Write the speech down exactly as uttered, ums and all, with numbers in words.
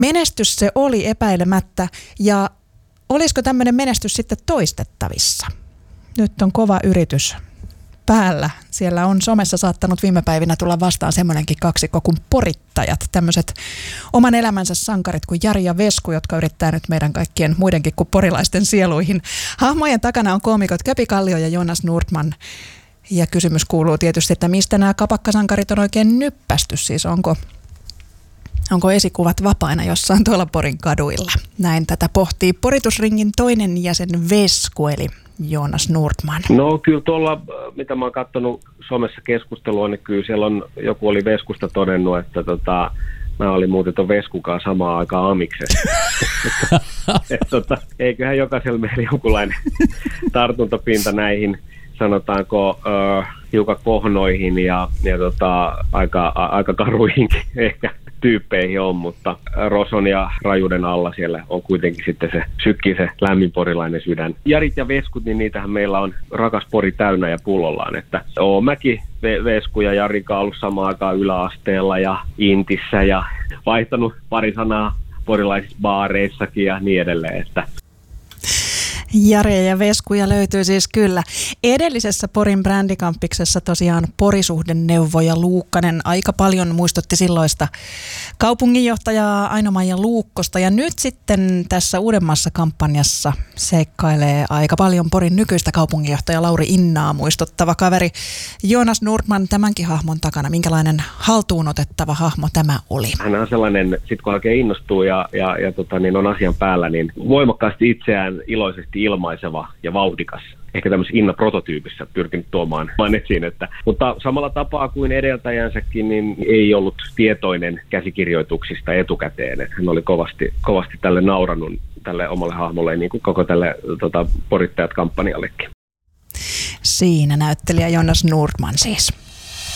Menestys se oli epäilemättä, ja olisiko tämmöinen menestys sitten toistettavissa? Nyt on kova yritys päällä. Siellä on somessa saattanut viime päivinä tulla vastaan semmoinenkin kaksikko kuin porittajat. Tämmöiset oman elämänsä sankarit kuin Jari ja Vesku, jotka yrittää nyt meidän kaikkien muidenkin kuin porilaisten sieluihin. Hahmojen takana on koomikot Köpi Kallio ja Jonas Nordman. Ja kysymys kuuluu tietysti, että mistä nämä kapakkasankarit on oikein nyppästy? Siis onko, onko esikuvat vapaina jossain tuolla Porin kaduilla? Näin tätä pohtii Poritusringin toinen jäsen Vesku, eli Jonas Nordman. No kyllä tuolla, mitä mä oon katsonut somessa keskustelua, niin kyllä siellä on, joku oli Veskusta todennut, että tota, mä olin muuten ton Veskukaan samaan aikaan amiksessa. tota, eiköhän jokaisella meillä jonkunlainen tartuntapinta näihin, sanotaanko, äh, hiukan kohnoihin ja, ja tota, aika, a, aika karuihinkin ehkä tyyppeihin on, mutta roson ja rajuuden alla siellä on kuitenkin sitten se sykkii se lämmin porilainen sydän. Jarit ja Veskut, niin niitähän meillä on rakas Pori täynnä ja pullollaan, että oon mäkin Vesku ja Jarikaan ollut samaan aikaan yläasteella ja Intissä ja vaihtanut pari sanaa porilaisissa baareissakin ja niin edelleen, että Jare ja Veskuja löytyy siis kyllä. Edellisessä Porin brändikampiksessa tosiaan porisuhdeneuvoja Luukkanen aika paljon muistutti silloista kaupunginjohtajaa Aino-Maija Luukkosta. Ja nyt sitten tässä uudemmassa kampanjassa seikkailee aika paljon Porin nykyistä kaupunginjohtaja Lauri Innaa muistuttava kaveri Jonas Nordman tämänkin hahmon takana. Minkälainen haltuunotettava hahmo tämä oli? Hän on sellainen, sit kun oikein innostuu ja, ja, ja tota, niin on asian päällä, niin voimakkaasti itseään iloisesti ilmaiseva ja vauhdikas. Ehkä tämmöisessä Inna-prototyypissä pyrkinyt tuomaan esiin, että, mutta samalla tapaa kuin edeltäjänsäkin, niin ei ollut tietoinen käsikirjoituksista etukäteen. Että hän oli kovasti, kovasti tälle naurannut tälle omalle hahmolle, niin kuin koko tälle tota, Porittajat-kampanjallekin. Siinä näyttelijä Jonas Nordman siis.